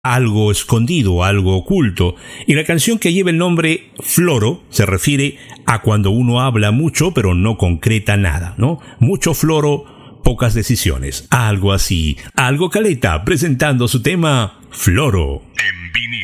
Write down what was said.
algo escondido, algo oculto. Y la canción que lleva el nombre Floro se refiere a cuando uno habla mucho pero no concreta nada, ¿no? Mucho floro, pocas decisiones. Algo así. Algo Caleta presentando su tema Floro.